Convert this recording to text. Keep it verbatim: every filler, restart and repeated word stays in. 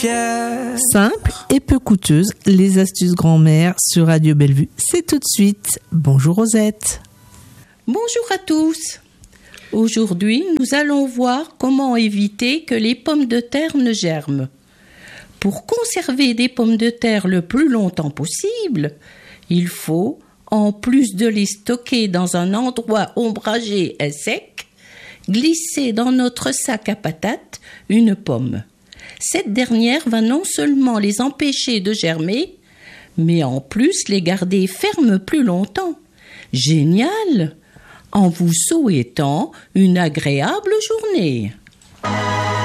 fier. Simple et peu coûteuse, les astuces grand-mère sur Radio Bellevue. C'est tout de suite. Bonjour Rosette. Bonjour à tous. Aujourd'hui, nous allons voir comment éviter que les pommes de terre ne germent. Pour conserver des pommes de terre le plus longtemps possible, il faut, en plus de les stocker dans un endroit ombragé et sec, glisser dans notre sac à patates une pomme. Cette dernière va non seulement les empêcher de germer, mais en plus les garder fermes plus longtemps. Génial! En vous souhaitant une agréable journée.